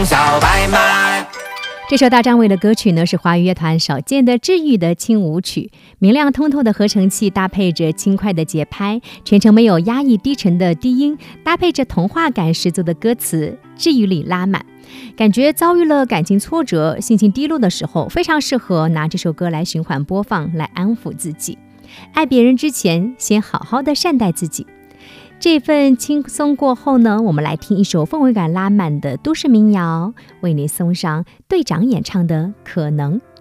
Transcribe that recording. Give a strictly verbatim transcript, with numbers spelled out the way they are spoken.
小白马。 这首大张伟的歌曲呢，是华语乐团少见的治愈的轻舞曲，明亮通透的合成器搭配着轻快的节拍，全程没有压抑低沉的低音，搭配着童话感十足的歌词，治愈力拉满。感觉遭遇了感情挫折、心情低落的时候，非常适合拿这首歌来循环播放，来安抚自己。爱别人之前，先好好的善待自己。这份轻松过后呢，我们来听一首氛围感拉满的都市民谣，为你送上队长演唱的《可能》。